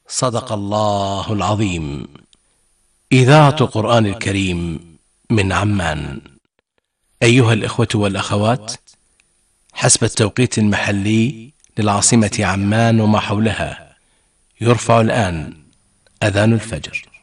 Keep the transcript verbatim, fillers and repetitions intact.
صدق الله العظيم. إذاعة قرآن الكريم من عمان. أيها الإخوة والأخوات، حسب التوقيت المحلي للعاصمة عمان وما حولها، يرفع الآن أذان الفجر.